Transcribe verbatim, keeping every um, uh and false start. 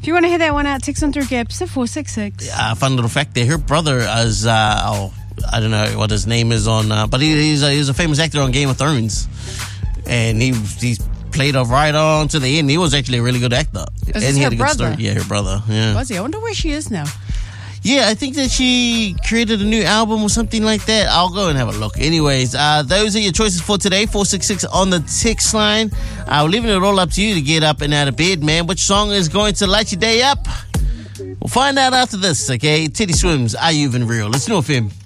If you want to hear that one out, text on through Gaps to four six six. Uh, fun little fact there. Her brother is, uh, oh, I don't know what his name is on, uh, but he, he's, a, he's a famous actor on Game of Thrones. And he he's played off right on to the end. He was actually a really good actor. Is and this he her had a good brother? story. Yeah, her brother. Yeah. Was he? I wonder where she is now. Yeah, I think that she created a new album or something like that. I'll go and have a look. Anyways, uh, those are your choices for today. four six six on the text line. Uh, we're leaving it all up to you to get up and out of bed, man. Which song is going to light your day up? We'll find out after this, okay? Teddy Swims, Are You Even Real? Let's know, F M.